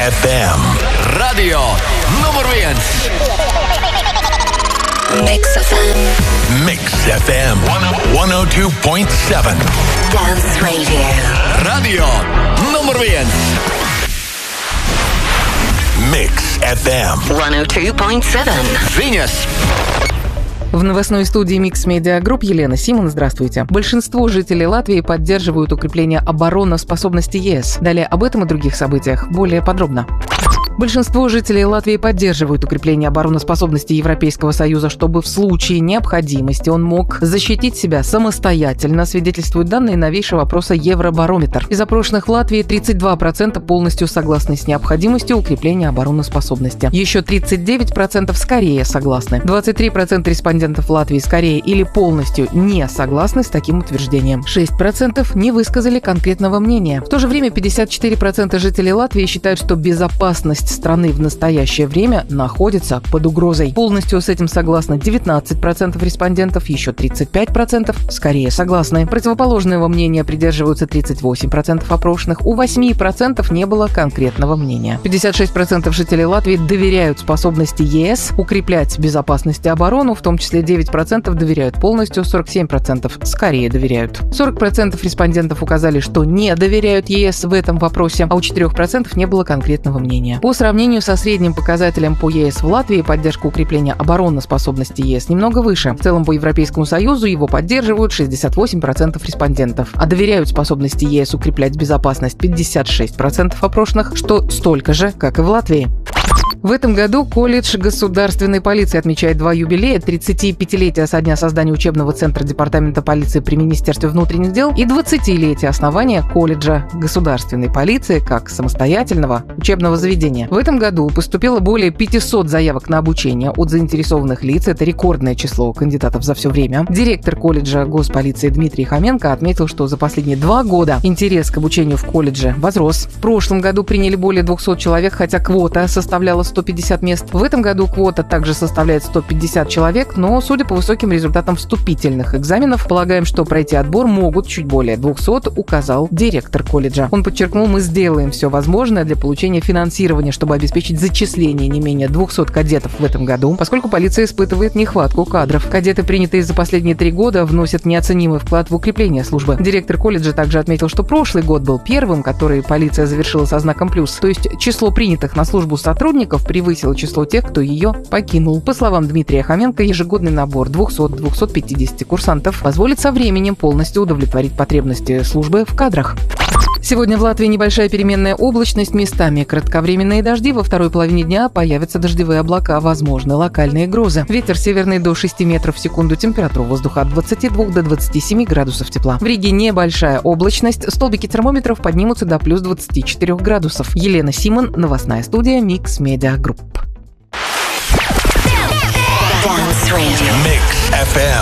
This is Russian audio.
FM. Radio nummer 1. Mix FM. Mix FM 102.7. Dance Radio. Radio nummer 1. Mix FM 102.7. Venus. В новостной студии Mix Media Group Елена Симон. Здравствуйте. Большинство жителей Латвии поддерживают укрепление обороноспособности ЕС. Далее об этом и других событиях более подробно. Большинство жителей Латвии поддерживают укрепление обороноспособности Европейского Союза, чтобы в случае необходимости он мог защитить себя самостоятельно, свидетельствуют данные новейшего опроса Евробарометр. Из опрошенных в Латвии 32% полностью согласны с необходимостью укрепления обороноспособности. Еще 39% скорее согласны. 23% респондентов Латвии скорее или полностью не согласны с таким утверждением. 6% не высказали конкретного мнения. В то же время 54% жителей Латвии считают, что безопасность страны в настоящее время находится под угрозой. Полностью с этим согласны 19% респондентов, еще 35% скорее согласны. Противоположного мнения придерживаются 38% опрошенных, у 8% не было конкретного мнения. 56% жителей Латвии доверяют способности ЕС укреплять безопасность и оборону, в том числе 9% доверяют полностью, 47% скорее доверяют. 40% респондентов указали, что не доверяют ЕС в этом вопросе, а у 4% не было конкретного мнения. По сравнению со средним показателем по ЕС в Латвии, поддержка укрепления обороноспособности ЕС немного выше. В целом по Европейскому Союзу его поддерживают 68% респондентов, а доверяют способности ЕС укреплять безопасность 56% опрошенных, что столько же, как и в Латвии. В этом году колледж государственной полиции отмечает 2 юбилея: 35-летие со дня создания учебного центра департамента полиции при Министерстве внутренних дел и 20-летие основания колледжа государственной полиции как самостоятельного учебного заведения. В этом году поступило более 500 заявок на обучение от заинтересованных лиц. Это рекордное число кандидатов за все время. Директор колледжа госполиции Дмитрий Хоменко отметил, что за последние 2 года интерес к обучению в колледже возрос. В прошлом году приняли более 200 человек, хотя квота составляла 150 мест. В этом году квота также составляет 150 человек, но, судя по высоким результатам вступительных экзаменов, полагаем, что пройти отбор могут чуть более 200, указал директор колледжа. Он подчеркнул: мы сделаем все возможное для получения финансирования, чтобы обеспечить зачисление не менее 200 кадетов в этом году, поскольку полиция испытывает нехватку кадров. Кадеты, принятые за последние 3 года, вносят неоценимый вклад в укрепление службы. Директор колледжа также отметил, что прошлый год был первым, который полиция завершила со знаком плюс, то есть число принятых на службу сотрудников превысило число тех, кто ее покинул. По словам Дмитрия Хоменко, ежегодный набор 200-250 курсантов позволит со временем полностью удовлетворить потребности службы в кадрах. Сегодня в Латвии небольшая переменная облачность, местами кратковременные дожди, во второй половине дня появятся дождевые облака, возможны локальные грозы. Ветер северный до 6 метров в секунду, температура воздуха от 22 до 27 градусов тепла. В Риге небольшая облачность, столбики термометров поднимутся до плюс 24 градусов. Елена Симон, новостная студия Mix Media Group. Dance Radio. Mix FM